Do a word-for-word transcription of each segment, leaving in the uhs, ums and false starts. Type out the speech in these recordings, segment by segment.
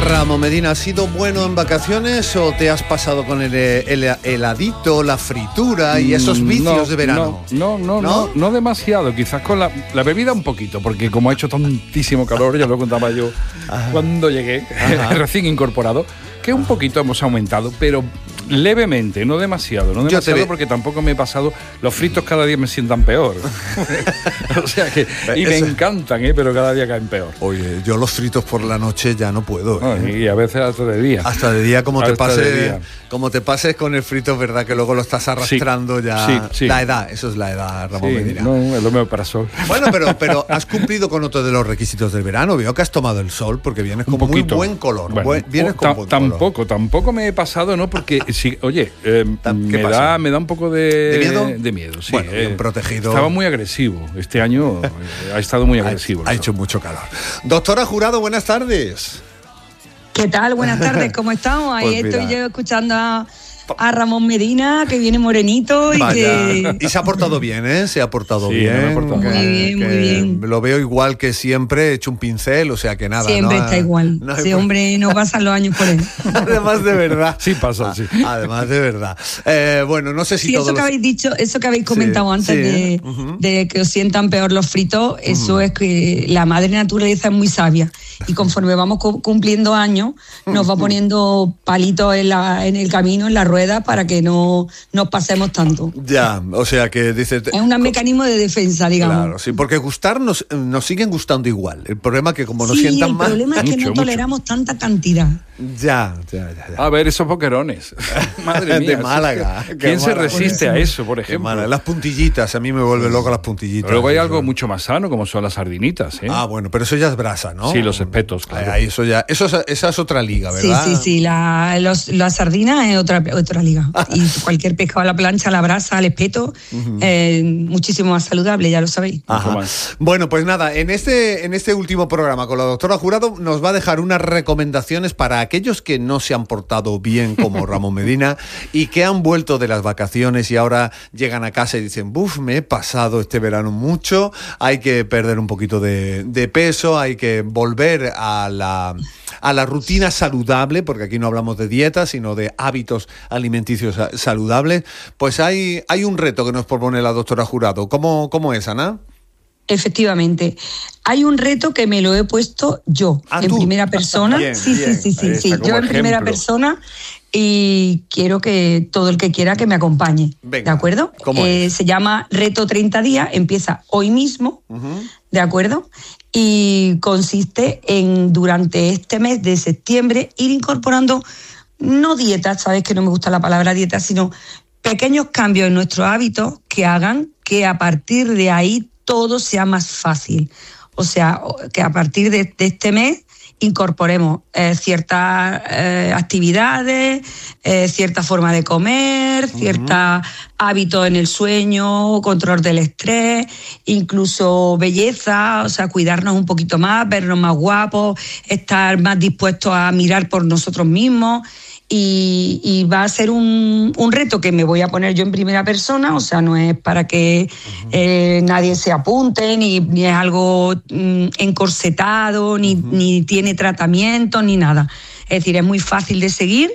Ramón Medina, ¿has sido bueno en vacaciones o te has pasado con el, el heladito, la fritura y esos vicios no, de verano? No, no, no, no, no, no demasiado. Quizás con la, la bebida un poquito, porque como ha hecho tantísimo calor, ya lo contaba yo Ajá. cuando llegué, recién incorporado, que un poquito hemos aumentado, pero levemente, no demasiado, no demasiado porque tampoco me he pasado. Los fritos cada día me sientan peor. O sea que, y me encantan, ¿eh? Pero cada día caen peor. Oye, yo los fritos por la noche ya no puedo. ¿eh? No, y a veces hasta de día. Hasta de día, como te pases, como te pases con el frito, es verdad que luego lo estás arrastrando sí, ya. Sí, sí. La edad, eso es la edad, Ramón sí, Medina. No, el omeprazol. Bueno, pero, pero has cumplido con otro de los requisitos del verano. Veo que has tomado el sol porque vienes con muy buen color. Bueno, buen, vienes con buen tampoco, color. tampoco me he pasado, ¿no? Porque si, oye, eh, me da, me da un poco de, ¿De miedo? De miedo, sí. Bueno, bien eh, protegido. Estaba muy agresivo. Este año eh, ha estado muy agresivo. Ha, ha hecho mucho calor. Doctora Jurado, buenas tardes. ¿Qué tal? Buenas tardes, ¿cómo estamos? Ahí pues estoy yo escuchando a, a Ramón Medina, que viene morenito y Vaya. que... Y se ha portado bien, ¿eh? Se ha portado sí, bien. Me ha portado muy que, bien, muy bien. Lo veo igual que siempre, he hecho un pincel, o sea que nada. Siempre no, está igual. No Ese por... hombre no pasan los años por él. Además de verdad. Sí pasa, sí. Además de verdad. Eh, bueno, no sé si sí, todos eso que los... habéis dicho, eso que habéis comentado sí, antes sí. de, uh-huh. de que os sientan peor los fritos, eso uh-huh. es que la madre naturaleza es muy sabia. Y conforme vamos cumpliendo años, nos va poniendo palitos en, la, en el camino, en la rueda, para que no nos pasemos tanto. Ya, o sea que dices... Es un mecanismo de defensa, digamos. Claro, sí, porque gustar nos, nos siguen gustando igual. El problema es que como nos sí, sientan mal... Sí, el problema es que mucho, no toleramos mucho. tanta cantidad. Ya, ya, ya, ya. A ver, esos boquerones. Madre mía. De Málaga. ¿Quién se resiste a eso, por ejemplo? Las puntillitas, a mí me vuelve loco las puntillitas. Pero luego hay algo mucho más sano, como son las sardinitas, ¿eh? Ah, bueno, pero eso ya es brasa, ¿no? Sí, los espetos, claro. Ahí, eso ya, eso es, esa es otra liga, ¿verdad? Sí, sí, sí, la, los, la sardina es otra, otra liga. Y cualquier pescado a la plancha, a la brasa, al espeto, uh-huh. eh, muchísimo más saludable, ya lo sabéis. Bueno, pues nada, en este, en este último programa con la doctora Jurado nos va a dejar unas recomendaciones para aquellos que no se han portado bien como Ramón Medina y que han vuelto de las vacaciones y ahora llegan a casa y dicen, buf, me he pasado este verano mucho, hay que perder un poquito de, de peso, hay que volver a la, a la rutina saludable, porque aquí no hablamos de dieta, sino de hábitos alimenticios saludables. Pues hay, hay un reto que nos propone la doctora Jurado. ¿Cómo, cómo es, Ana? Efectivamente. Hay un reto que me lo he puesto yo, ¿Ah, en tú? primera persona. Bien, sí, bien. sí, sí, sí, sí. Yo en ejemplo. primera persona y quiero que todo el que quiera que me acompañe. Venga, ¿de acuerdo? ¿cómo eh, es? Se llama Reto treinta días, empieza hoy mismo, uh-huh. ¿de acuerdo? Y consiste en, durante este mes de septiembre, ir incorporando, no dietas, sabes que no me gusta la palabra dieta, sino pequeños cambios en nuestros hábitos que hagan que a partir de ahí todo sea más fácil. O sea, que a partir de, de este mes incorporemos eh, ciertas eh, actividades, eh, cierta forma de comer, uh-huh. ciertos hábitos en el sueño, control del estrés, incluso belleza, o sea, cuidarnos un poquito más, vernos más guapos, estar más dispuestos a mirar por nosotros mismos. Y, y va a ser un, un reto que me voy a poner yo en primera persona, o sea, no es para que uh-huh. eh, nadie se apunte, ni, ni es algo mm, encorsetado, ni, uh-huh. ni tiene tratamiento, ni nada. Es decir, es muy fácil de seguir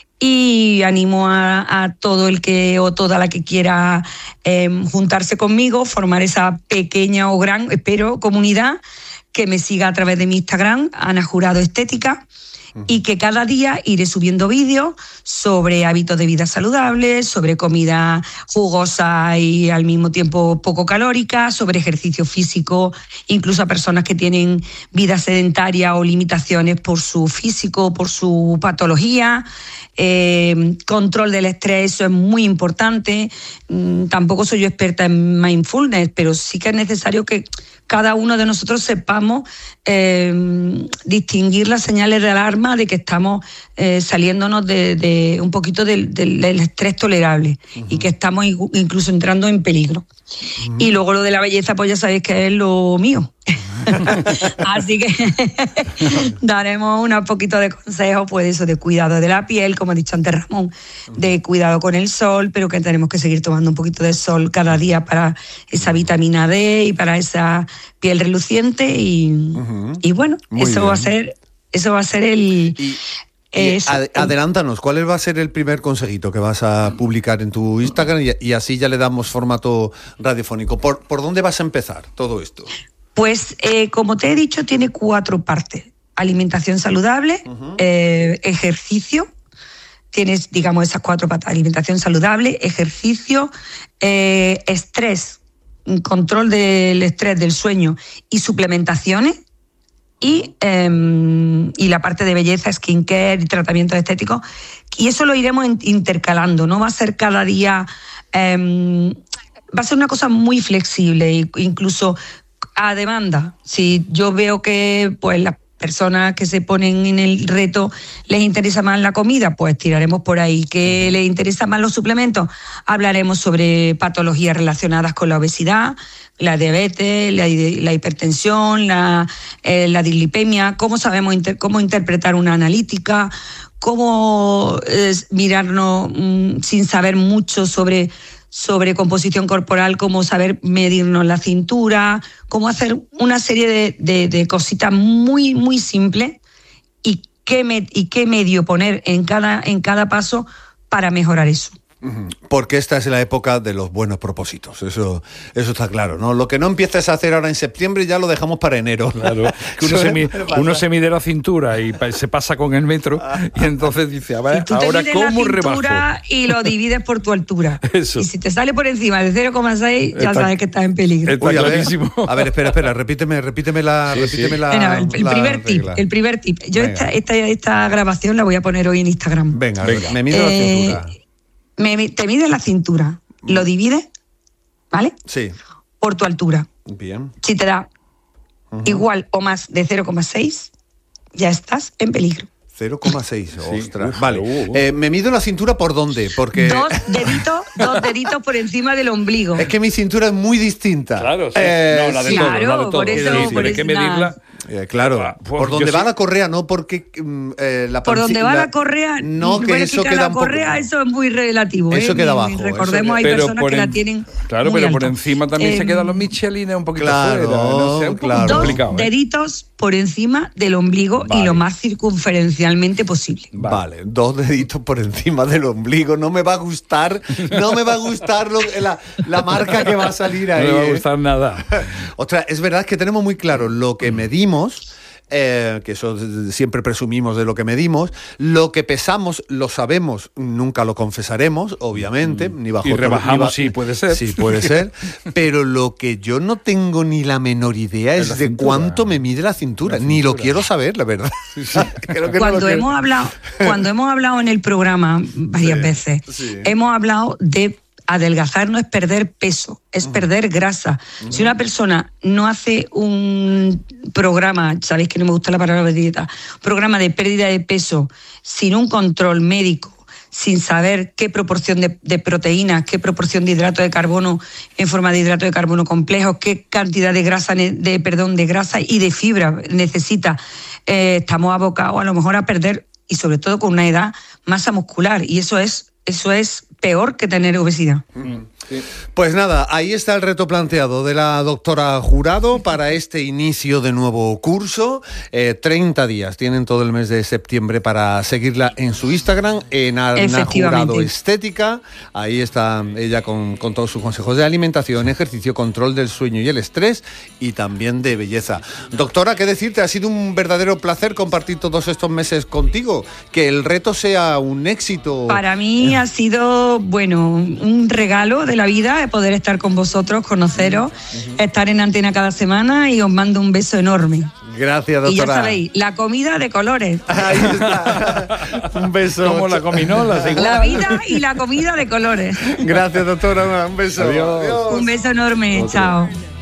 y animo a, a todo el que o toda la que quiera eh, juntarse conmigo, formar esa pequeña o gran, espero, comunidad, que me siga a través de mi Instagram, Ana Jurado Estética, y que cada día iré subiendo vídeos sobre hábitos de vida saludables, sobre comida jugosa y al mismo tiempo poco calórica, sobre ejercicio físico, incluso a personas que tienen vida sedentaria o limitaciones por su físico, por su patología. Eh, control del estrés, eso es muy importante. Mm, tampoco soy yo experta en mindfulness, pero sí que es necesario que cada uno de nosotros sepamos eh, distinguir las señales de alarma de que estamos eh, saliéndonos de, de un poquito del, del, del estrés tolerable uh-huh. y que estamos incluso entrando en peligro. Uh-huh. Y luego lo de la belleza, pues ya sabéis que es lo mío. Así que daremos un poquito de consejos, pues eso, de cuidado de la piel, como ha dicho antes Ramón, de cuidado con el sol, pero que tenemos que seguir tomando un poquito de sol cada día para esa vitamina D y para esa piel reluciente y, uh-huh. y bueno, Muy eso bien. va a ser Eso va a ser el... Y, y ad, adelántanos, ¿cuál va a ser el primer consejito que vas a publicar en tu Instagram? Y, y así ya le damos formato radiofónico. ¿Por, por dónde vas a empezar todo esto? Pues, eh, como te he dicho, tiene cuatro partes. Alimentación saludable, uh-huh. eh, ejercicio. Tienes, digamos, esas cuatro patas. Alimentación saludable, ejercicio, eh, estrés, control del estrés, del sueño y suplementaciones. Y, eh, y la parte de belleza, skincare y tratamientos estéticos. Y eso lo iremos intercalando. No va a ser cada día... Eh, va a ser una cosa muy flexible, incluso a demanda. Si yo veo que pues las personas que se ponen en el reto les interesa más la comida, pues tiraremos por ahí. ¿Que les interesa más los suplementos? Hablaremos sobre patologías relacionadas con la obesidad, la diabetes, la, la hipertensión, la, eh, la dislipemia, cómo sabemos inter, cómo interpretar una analítica, cómo eh, mirarnos mmm, sin saber mucho sobre, sobre composición corporal, cómo saber medirnos la cintura, cómo hacer una serie de, de, de cositas muy, muy simples y qué, me, y qué medio poner en cada, en cada paso para mejorar eso. Porque esta es la época de los buenos propósitos, eso, eso está claro, ¿no? Lo que no empieces a hacer ahora en septiembre ya lo dejamos para enero. Claro, que uno, se, mi, uno se mide la cintura y se pasa con el metro y entonces dice, a ver, si ahora cómo rebajo. Y lo divides por tu altura. Eso. Y si te sale por encima de cero coma seis, ya está, sabes que estás en peligro. Está Uy, a, ver, clarísimo. a ver, espera, espera, repíteme, repíteme la... Sí, repíteme sí. la, Venga, el, el la primer tip, regla. el primer tip. Yo esta, esta, esta grabación la voy a poner hoy en Instagram. Venga, venga. Me mido eh, la cintura. Me, te mides la cintura, lo divides, ¿vale? Sí. Por tu altura. Bien. Si te da uh-huh. igual o más de cero coma seis, ya estás en peligro. cero coma seis, sí, ostras. uf, vale. uh, uh. Eh, ¿Me mido la cintura por dónde? Porque... Dos deditos, dos deditos por encima del ombligo. Es que mi cintura es muy distinta. Claro, sí. Eh, no, la de sí. todo, claro, la de todo. por eso, Sí, sí, por hay eso que medirla. Eh, claro, Ah, pues por donde va sí. la correa, no porque eh, la Por donde va la, la correa, no que bueno, eso que queda la un poco, correa, eso es muy relativo. Eso ¿eh? queda abajo. Recordemos, eso hay queda, personas que en, la tienen. Claro, muy pero alta. por encima también eh, se quedan los michelines un poquito claro, fuera. No sé, un poco claro. complicado. Dos ¿eh? deditos por encima del ombligo Vale. y lo más circunferencialmente posible. Vale. vale, dos deditos por encima del ombligo. No me va a gustar, no me va a gustar lo, la, la marca que va a salir ahí. No me va a ¿eh? gustar nada. Ostras, es verdad que tenemos muy claro lo que medimos. Eh, que eso siempre presumimos de lo que medimos, lo que pesamos lo sabemos, nunca lo confesaremos, obviamente, mm. ni bajo y rebajamos, ni ba- sí, puede ser. Sí, puede ser, pero lo que yo no tengo ni la menor idea es de cintura. cuánto me mide la cintura, La ni lo cintura. quiero saber, la verdad. Sí, sí. Creo que Cuando no lo hemos quiero. hablado, cuando hemos hablado en el programa varias Sí, veces, sí. hemos hablado de adelgazar no es perder peso, es uh-huh. perder grasa. Uh-huh. Si una persona no hace un programa, sabéis que no me gusta la palabra de dieta, programa de pérdida de peso sin un control médico, sin saber qué proporción de, de proteínas, qué proporción de hidrato de carbono en forma de hidrato de carbono complejo, qué cantidad de grasa, de perdón, de grasa y de fibra necesita, eh, estamos abocados a lo mejor a perder, y sobre todo con una edad, masa muscular, y eso es eso es peor que tener obesidad. Sí. Pues nada, ahí está el reto planteado de la doctora Jurado para este inicio de nuevo curso. Eh, treinta días, tienen todo el mes de septiembre para seguirla en su Instagram, en Ana Jurado Estética. Ahí está ella con, con todos sus consejos de alimentación, ejercicio, control del sueño y el estrés, y también de belleza. Doctora, ¿qué decirte? Ha sido un verdadero placer compartir todos estos meses contigo. Que el reto sea un éxito. Para mí ha sido, bueno, un regalo de la vida de poder estar con vosotros, conoceros, uh-huh. estar en antena cada semana, y os mando un beso enorme. Gracias, doctora. Y ya sabéis, la comida de colores. Ahí está. Un beso. Como la cominola. La vida y la comida de colores. Gracias, doctora. Un beso. Adiós. Adiós. Un beso enorme. Otro. Chao.